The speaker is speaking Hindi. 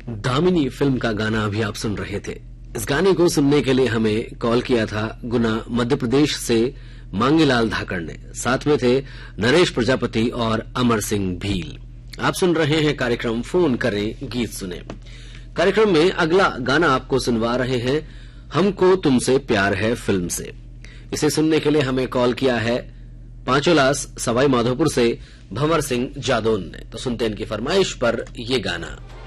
दामिनी फिल्म का गाना अभी आप सुन रहे थे। इस गाने को सुनने के लिए हमें कॉल किया था गुना मध्य प्रदेश से मांगीलाल धाकड़ ने। साथ में थे नरेश प्रजापति और अमर सिंह भील। आप सुन रहे हैं कार्यक्रम फोन करें गीत सुने। कार्यक्रम में अगला गाना आपको सुनवा रहे हैं हमको तुमसे प्यार है फिल्म से। इसे सुनने के लिए हमें कॉल किया है पांचोलास सवाई माधोपुर से भंवर सिंह जादौन ने। तो सुनते हैं इनकी फरमाइश पर ये गाना।